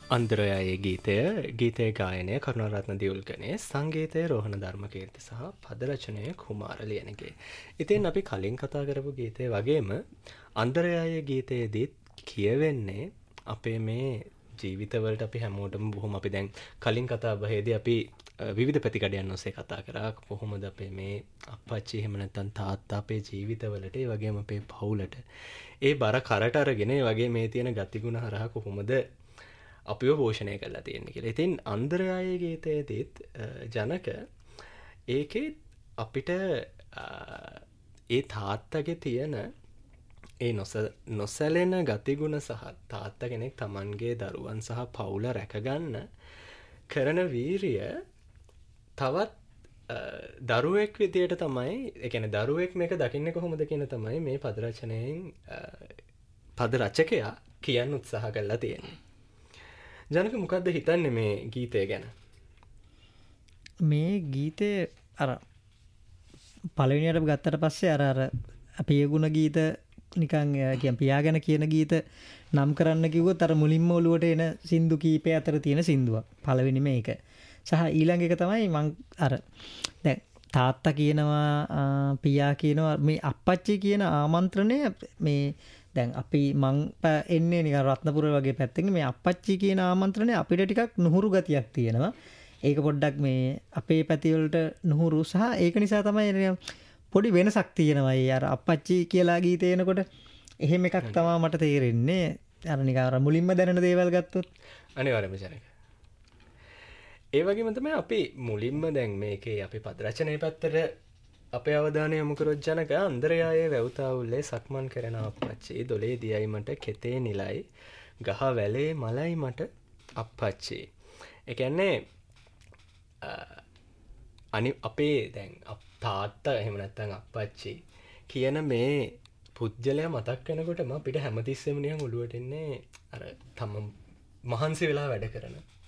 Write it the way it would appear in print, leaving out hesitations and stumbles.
අන්දරයායේ ගීතය ගායනය කරුණාරත්න දියුල්ගනේ, සංගීතය රෝහණ ධර්මකීර්ති සහ පද රචනය කුමාර ලියනගේ. ඉතින් අපි කලින් කතා කරපු ගීතය වගේම අන්දරයායේ ගීතයේදීත් කියවෙන්නේ අපේ මේ ජීවිතවලට අපි හැමෝටම බොහොම අපි දැන් කලින් කතා බහේදී අපි විවිධ පැතිකඩයන් ඔස්සේ කතා කරා කොහොමද අපේ මේ අප්පච්චි එහෙම නැත්නම් තාත්තා අපේ ජීවිතවලට ඒ වගේම අපේ පවුලට ඒ බර කරට අරගෙන ඒ වගේ මේ තියෙන ගතිගුණ හරහා කොහොමද අපිව පෝෂණය කරලා තියෙන්නේ කියලා. ඉතින් අන්දරයායේ ගීතයේදීත් ජනක ඒකේ අපිට ඒ තාත්තගේ තියෙන ඒ නොසැලෙන ගතිගුණ සහ තාත්තා කෙනෙක් Tamanගේ දරුවන් සහ පවුල රැකගන්න කරන වීරිය තවත් දරුවෙක් විදියට තමයි, ඒ කියන්නේ දරුවෙක් මේක දකින්නේ කොහොමද කියන තමයි මේ පද රචනයෙන් පද රචකයා කියන්න උත්සාහ කරලා තියෙන්නේ. ජනක මොකද්ද හිතන්නේ මේ ගීතය ගැන? මේ ගීතේ අර පළවෙනියට ගත්තට පස්සේ අර අපේ ගුණ ගීත නිකන් කියන් පියාගෙන කියන ගීත නම් කරන්න කිව්වොත් අර මුලින්ම ඔලුවට එන සින්දු කීපය අතර තියෙන සින්දුවක්. පළවෙනි මේක. සහ ඊළඟ එක තමයි මං අර දැන් තාත්තා කියනවා පියා කියනවා මේ අප්පච්චි කියන ආමන්ත්‍රණය මේ දැන් අපි මං එන්නේ නිකන් රත්නපුර වගේ පැත්තකින් මේ අප්පච්චි කියන ආමන්ත්‍රණය අපිට ටිකක් නුහුරු ගතියක් තියෙනවා. ඒක පොඩ්ඩක් මේ අපේ පැති වලට නුහුරු සහ ඒක නිසා තමයි පොඩි වෙනසක් තියෙනවා. ඒ අර අප්පච්චි කියලා ගීතේ එනකොට එහෙම එකක් තමයි මට තේරෙන්නේ. අර නිකන් අර මුලින්ම දැනෙන දේවල් ගත්තොත් අනිවාර්යයෙන්ම ජනක. ඒ වගේම තමයි අපි මුලින්ම දැන් මේකේ අපි පද රචනයේ පැත්තට අපේ අවධානය යොමු කරොත් ජනක අන්දරයායේ වැව්තාවුල්ලේ සක්මන් කරන අප්පච්චි දොලේ දියයි මට කෙතේ නිලයි ගහ වැලේ මලයි මට අප්පච්චි. ඒ කියන්නේ අපේ දැන් තාත්තා එහෙම නැත්නම් අප්පච්චි කියන මේ පුජ්‍යලයා මතක් වෙනකොටම අපිට හැමතිස්සෙම නිකන් ඔළුවට එන්නේ අර තම මහන්සි වෙලා වැඩ කරන